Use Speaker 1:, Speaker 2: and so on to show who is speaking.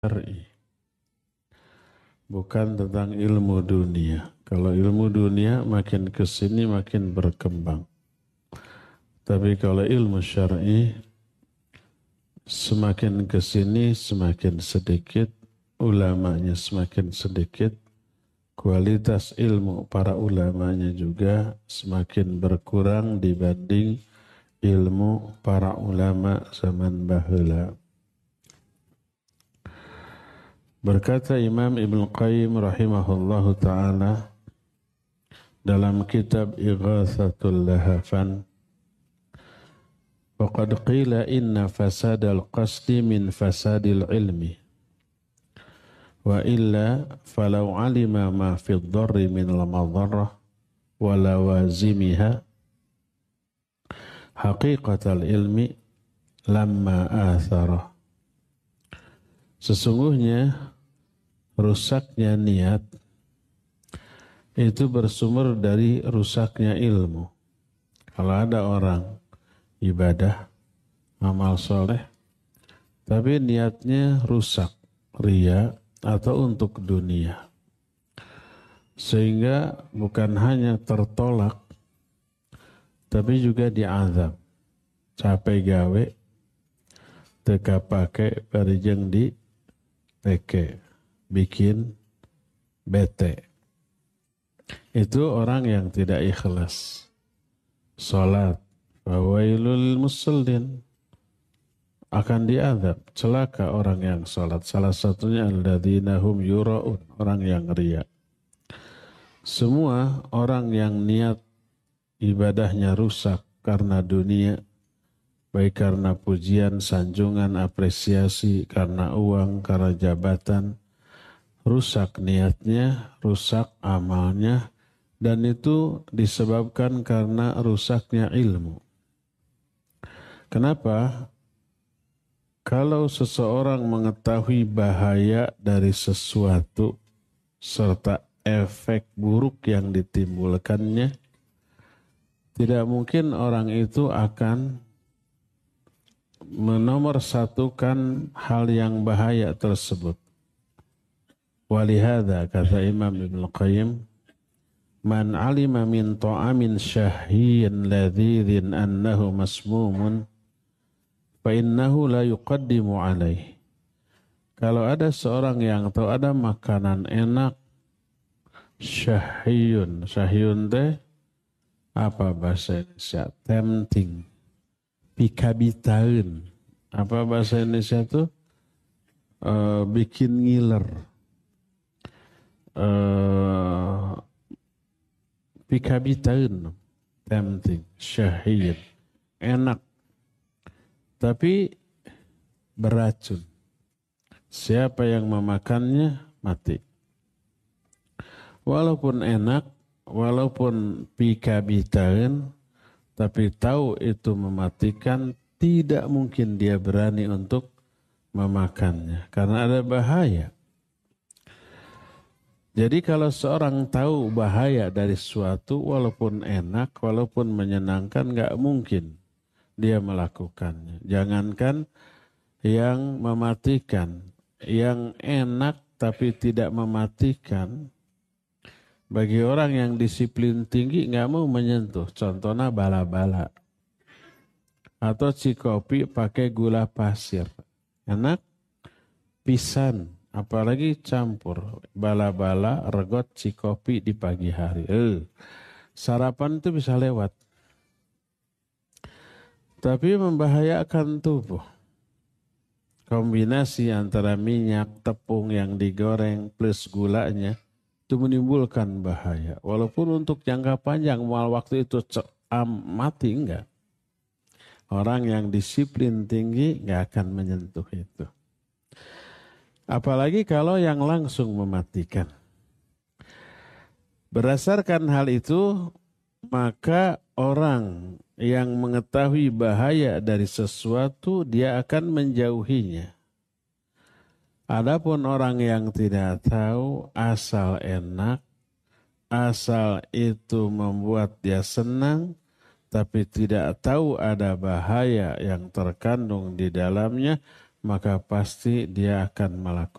Speaker 1: syar'i, bukan tentang ilmu dunia. Kalau ilmu dunia makin kesini makin berkembang. Tapi kalau ilmu syar'i semakin kesini semakin sedikit, ulamanya semakin sedikit, kualitas ilmu para ulamanya juga semakin berkurang dibanding ilmu para ulama zaman baheula. Berkata Imam Ibn Qayyim rahimahullahu ta'ala dalam kitab Ighathatul Lahafan, waqad qila inna fasadal qasdi min fasadil ilmi wa illa falau alima ma fi dharri min al-madharrah wa lawazimiha haqiqatal ilmi lamma atharah. Sesungguhnya rusaknya niat itu bersumber dari rusaknya ilmu. Kalau ada orang ibadah, amal soleh, tapi niatnya rusak, riya atau untuk dunia, sehingga bukan hanya tertolak, tapi juga diazab. Capek gawe, teka pakai parijeng di teke, bikin bete. Itu orang yang tidak ikhlas. Salat, fawailul musallin, akan diazab. Celaka orang yang salat. Salah satunya alladzina hum yura'un, orang yang riya. Semua orang yang niat ibadahnya rusak karena dunia, baik karena pujian, sanjungan, apresiasi, karena uang, karena jabatan, rusak niatnya, rusak amalnya, dan itu disebabkan karena rusaknya ilmu. Kenapa? Kalau seseorang mengetahui bahaya dari sesuatu serta efek buruk yang ditimbulkannya, tidak mungkin orang itu akan menomorsatukan hal yang bahaya tersebut. Walihada kata Imam Ibn Qayyim, man alima min ta'amin syahyin ladhidhin annahu masmumun fa innahu la yuqaddimu alaih. Kalau ada seorang yang tahu ada makanan enak syahyun, syahyun teh apa bahasa Indonesia? Tempting, pikabitaeun. Apa bahasa Indonesia itu? Bikin ngiler. Pikabitaeun, tempting, syahid, enak, tapi beracun. Siapa yang memakannya mati. Walaupun enak, walaupun pikabitaeun, tapi tahu itu mematikan, tidak mungkin dia berani untuk memakannya karena ada bahaya. Jadi kalau seorang tahu bahaya dari suatu, walaupun enak, walaupun menyenangkan, nggak mungkin dia melakukannya. Jangankan yang mematikan, yang enak tapi tidak mematikan, bagi orang yang disiplin tinggi nggak mau menyentuh. Contohnya bala-bala atau cikopi pakai gula pasir, enak pisan. Apalagi campur bala-bala, regot, cikopi di pagi hari. Sarapan itu bisa lewat. Tapi membahayakan tubuh. Kombinasi antara minyak, tepung yang digoreng plus gulanya itu menimbulkan bahaya. Walaupun untuk jangka panjang, mual waktu itu mati enggak. Orang yang disiplin tinggi enggak akan menyentuh itu. Apalagi kalau yang langsung mematikan. Berdasarkan hal itu, maka orang yang mengetahui bahaya dari sesuatu, dia akan menjauhinya. Adapun orang yang tidak tahu, asal enak, asal itu membuat dia senang, tapi tidak tahu ada bahaya yang terkandung di dalamnya, maka pasti dia akan melakukan